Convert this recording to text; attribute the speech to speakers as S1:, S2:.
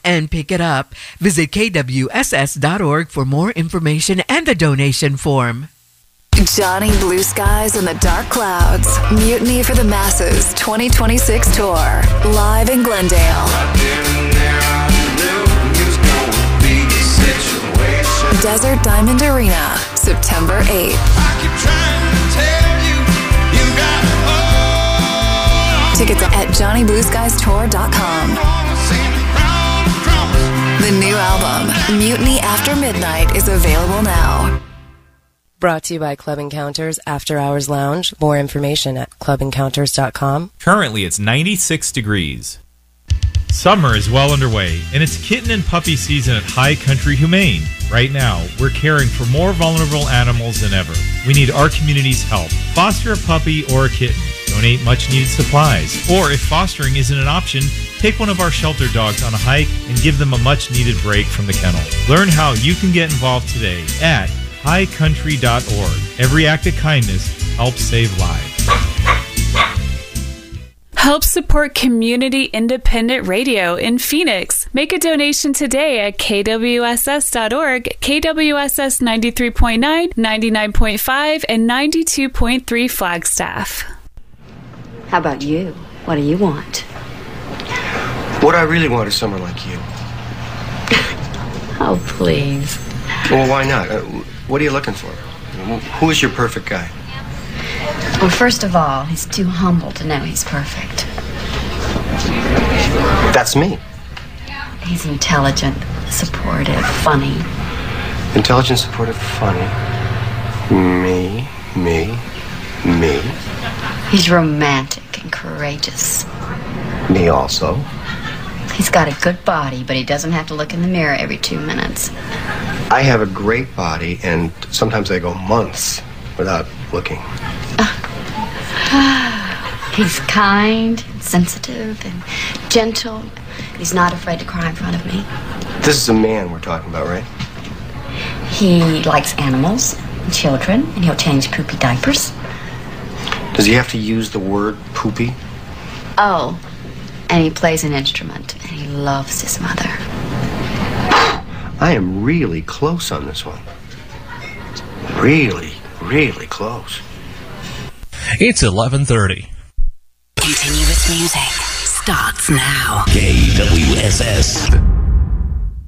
S1: and pick it up. Visit kwss.org for more information and the donation form.
S2: Johnny Blue Skies and the Dark Clouds. Mutiny for the Masses 2026 tour. Live in Glendale. Desert Diamond Arena, September 8th. Tickets at JohnnyBlueSkiesTour.com. The new album, Mutiny After Midnight, is available now.
S3: Brought to you by Club Encounters After Hours Lounge. More information at clubencounters.com.
S4: Currently, it's 96 degrees. Summer is well underway, and it's kitten and puppy season at High Country Humane. Right now, we're caring for more vulnerable animals than ever. We need our community's help. Foster a puppy or a kitten. Donate much-needed supplies. Or if fostering isn't an option, take one of our shelter dogs on a hike and give them a much-needed break from the kennel. Learn how you can get involved today at highcountry.org. Every act of kindness helps save lives.
S5: Help support community independent radio in Phoenix. Make a donation today at kwss.org, KWSS 93.9, 99.5, and 92.3 Flagstaff.
S6: How about you? What do you want?
S7: What I really want is someone like you.
S6: Oh, please.
S7: Well, why not? What are you looking for? Who is your perfect guy?
S6: Well, first of all, he's too humble to know he's perfect.
S7: That's me.
S6: He's intelligent, supportive, funny.
S7: Intelligent, supportive, funny. Me.
S6: He's romantic and courageous.
S7: Me also.
S6: He's got a good body, but he doesn't have to look in the mirror every 2 minutes.
S7: I have a great body, and sometimes I go months without looking.
S6: He's kind, and sensitive, and gentle. He's not afraid to cry in front of me.
S7: This is a man we're talking about, right?
S6: He likes animals and children, and he'll change poopy diapers.
S7: Does he have to use the word poopy?
S6: Oh, and he plays an instrument, and he loves his mother.
S7: I am really close on this one. Really close.
S8: It's 11:30.
S2: Continuous music starts now.
S8: KWSS.